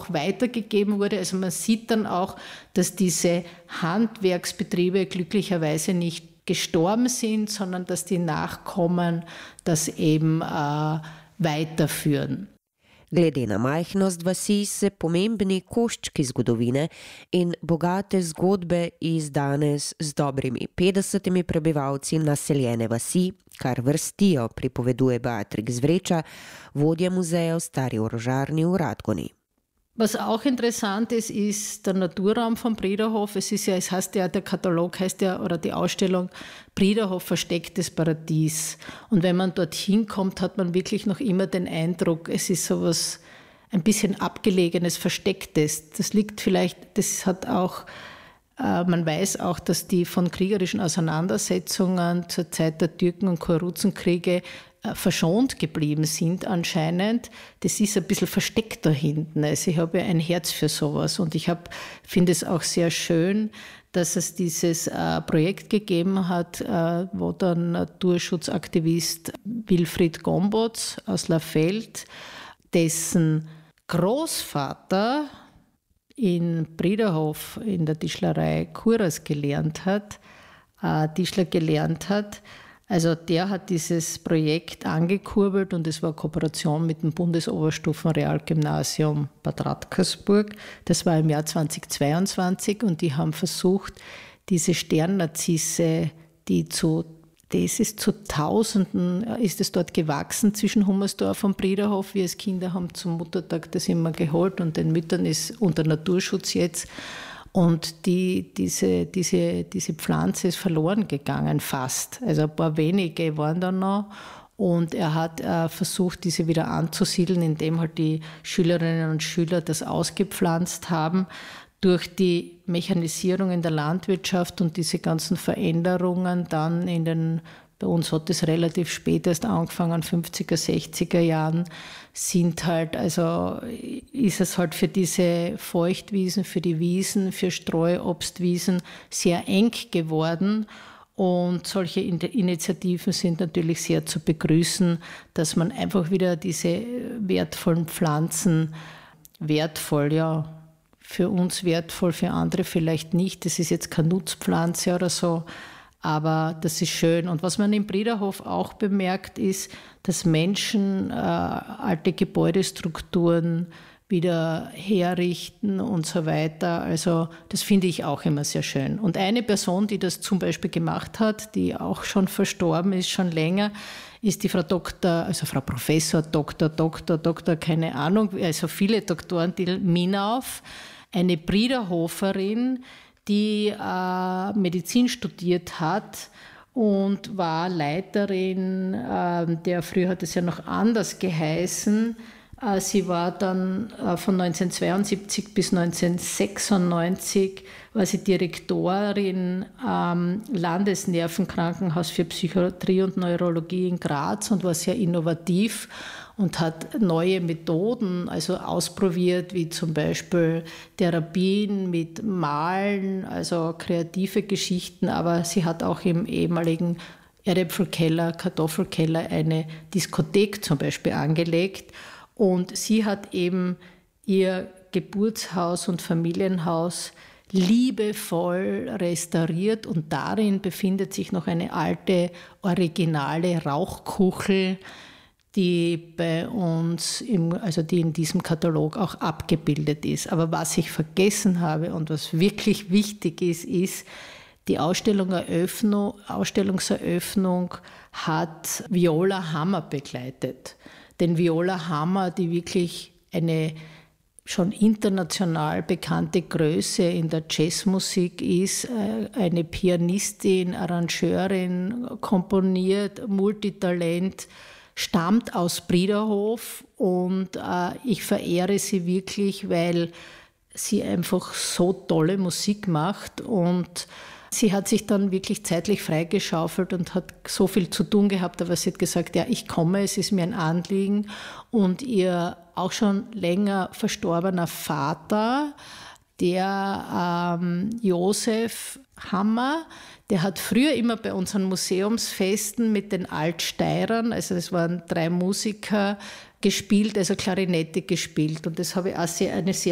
auch weitergegeben wurde. Also man sieht dann auch, dass diese Handwerksbetriebe glücklicherweise nicht gestorben sind, sondern dass die Nachkommen das eben weiterführen. Glede na majhnost vasi se pomembni koščki zgodovine in bogate zgodbe iz danes z dobrimi 50 prebivalci naseljene vasi, kar vrstijo, pripoveduje Beatrix Vreča, vodja muzeja v Stari Orožarni v Radgoni. Was auch interessant ist, ist der Naturraum vom Priederhof. Es heißt ja, der Katalog heißt ja, oder die Ausstellung Priederhof verstecktes Paradies. Und wenn man dorthin kommt, hat man wirklich noch immer den Eindruck, es ist sowas ein bisschen Abgelegenes, Verstecktes. Das liegt vielleicht, man weiß auch, dass die von kriegerischen Auseinandersetzungen zur Zeit der Türken- und Kuruzenkriege verschont geblieben sind anscheinend. Das ist ein bisschen versteckt da hinten. Also ich habe ja ein Herz für sowas und ich finde es auch sehr schön, dass es dieses Projekt gegeben hat, wo der Naturschutzaktivist Wilfried Gombotz aus Lafeld, dessen Großvater in Priederhof in der Tischlerei Kuras Tischler gelernt hat. Also der hat dieses Projekt angekurbelt und es war eine Kooperation mit dem Bundesoberstufenrealgymnasium Bad Radkersburg. Das war im Jahr 2022 und die haben versucht, diese Sternnarcisse, das ist zu Tausenden, ist es dort gewachsen zwischen Hummersdorf und Priederhof. Wir als Kinder haben zum Muttertag das immer geholt und den Müttern ist unter Naturschutz jetzt. Und diese Pflanze ist verloren gegangen fast. Also ein paar wenige waren da noch. Und er hat versucht, diese wieder anzusiedeln, indem halt die Schülerinnen und Schüler das ausgepflanzt haben. Durch die Mechanisierung in der Landwirtschaft und diese ganzen Veränderungen dann bei uns hat es relativ spät erst angefangen, 50er, 60er Jahren, ist es halt für diese Feuchtwiesen, für die Wiesen, für Streuobstwiesen sehr eng geworden. Und solche Initiativen sind natürlich sehr zu begrüßen, dass man einfach wieder diese wertvollen Pflanzen für uns wertvoll, für andere vielleicht nicht. Das ist jetzt keine Nutzpflanze oder so. Aber das ist schön. Und was man im Priederhof auch bemerkt, ist, dass Menschen alte Gebäudestrukturen wieder herrichten und so weiter. Also das finde ich auch immer sehr schön. Und eine Person, die das zum Beispiel gemacht hat, die auch schon verstorben ist, schon länger, ist die Frau Professor, Doktor, keine Ahnung, also viele Doktoren, die Minauf, eine Priederhoferin, die Medizin studiert hat und war Leiterin, früher hat es ja noch anders geheißen. Sie war dann von 1972 bis 1996 war sie Direktorin am Landesnervenkrankenhaus für Psychiatrie und Neurologie in Graz und war sehr innovativ und hat neue Methoden ausprobiert, wie zum Beispiel Therapien mit Malen, also kreative Geschichten, aber sie hat auch im ehemaligen Erdäpfelkeller, Kartoffelkeller eine Diskothek zum Beispiel angelegt und sie hat eben ihr Geburtshaus und Familienhaus liebevoll restauriert und darin befindet sich noch eine alte, originale Rauchkuchel, die bei uns, die in diesem Katalog auch abgebildet ist. Aber was ich vergessen habe und was wirklich wichtig ist, die Ausstellungseröffnung hat Viola Hammer begleitet. Denn Viola Hammer, die wirklich eine schon international bekannte Größe in der Jazzmusik ist, eine Pianistin, Arrangeurin, komponiert, Multitalent, stammt aus Priederhof und ich verehre sie wirklich, weil sie einfach so tolle Musik macht und sie hat sich dann wirklich zeitlich freigeschaufelt und hat so viel zu tun gehabt, aber sie hat gesagt, ja, ich komme, es ist mir ein Anliegen und ihr auch schon länger verstorbener Vater, der Josef Hammer, der hat früher immer bei unseren Museumsfesten mit den Altsteirern, also es waren 3 Musiker, gespielt, also Klarinette gespielt. Und das habe ich auch eine sehr